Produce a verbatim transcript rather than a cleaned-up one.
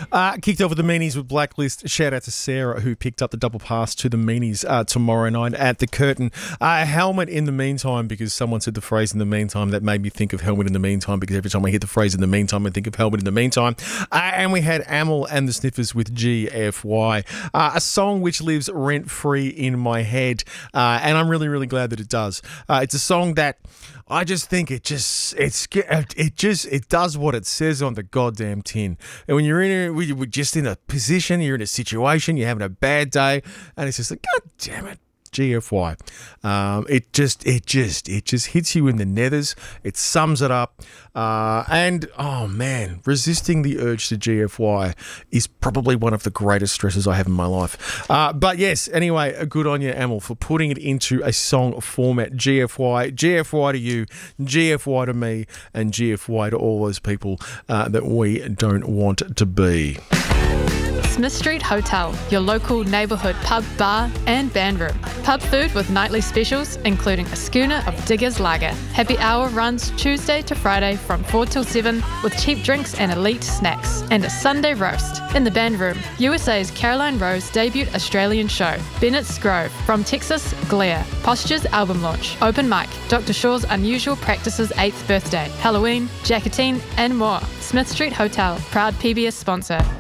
Uh, kicked off with the Meanies with Blacklist. Shout out to Sarah who picked up the double pass to the Meanies uh, tomorrow night at the Curtin. Uh, helmet in the meantime, because someone said the phrase in the meantime. That made me think of helmet in the meantime, because every time I hear the phrase in the meantime, I think of helmet in the meantime. Uh, and we had Amel and the Sniffers with G F Y, uh, a song which lives rent-free in my head. Uh, and I'm really, really glad that it does. Uh, it's a song that I just think it just it's it just it does what it says on the goddamn tin. And when you're in a, we're just in a position, you're in a situation, you're having a bad day, and it's just like, God damn it, G F Y. Um, it just it just it just hits you in the nethers. It sums it up. Uh, and oh man, resisting the urge to G F Y is probably one of the greatest stresses I have in my life. Uh, but yes, anyway, good on you, Amel, for putting it into a song format. G F Y, G F Y to you, G F Y to me, and G F Y to all those people uh, that we don't want to be. Smith Street Hotel, your local neighbourhood pub, bar and band room. Pub food with nightly specials, including a schooner of Diggers Lager. Happy hour runs Tuesday to Friday from four till seven with cheap drinks and elite snacks. And a Sunday roast. In the band room, U S A's Caroline Rose debut Australian show. Bennett's Grove. From Texas, Glare. Posture's album launch. Open mic. Doctor Shaw's Unusual Practices eighth birthday. Halloween, Jackatine and more. Smith Street Hotel, proud P B S sponsor.